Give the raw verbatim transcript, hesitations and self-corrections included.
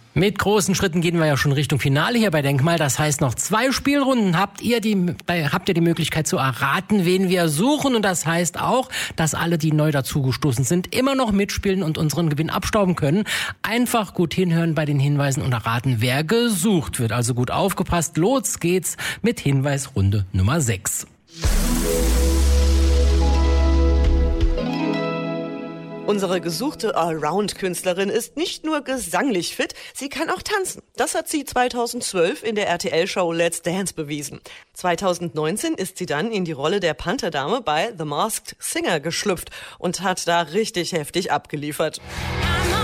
Mit großen Schritten gehen wir ja schon Richtung Finale hier bei Denkmal. Das heißt, noch zwei Spielrunden habt ihr die, habt ihr die Möglichkeit zu erraten, wen wir suchen. Und das heißt auch, dass alle, die neu dazugestoßen sind, immer noch mitspielen und unseren Gewinn abstauben können. Einfach gut hinhören bei den Hinweisen und erraten, wer gesucht wird. Also gut aufgepasst. Los geht's mit Hinweisrunde Nummer sechs. Unsere gesuchte Allround-Künstlerin ist nicht nur gesanglich fit, sie kann auch tanzen. Das hat sie zweitausendzwölf in der R T L-Show Let's Dance bewiesen. zweitausendneunzehn ist sie dann in die Rolle der Pantherdame bei The Masked Singer geschlüpft und hat da richtig heftig abgeliefert.